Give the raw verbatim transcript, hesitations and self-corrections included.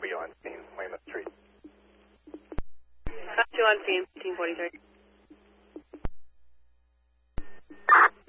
be on scene, Weymouth Street. Got you on scene, fifteen forty-three.